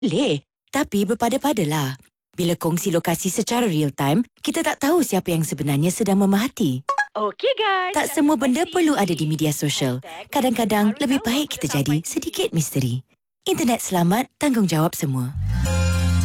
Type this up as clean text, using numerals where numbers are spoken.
Boleh, tapi berpada-padalah. Bila kongsi lokasi secara real-time, kita tak tahu siapa yang sebenarnya sedang memerhati. Okey guys. Tak semua benda perlu ada di media sosial. Kadang-kadang lebih baik kita jadi sedikit misteri. Internet selamat, tanggungjawab semua.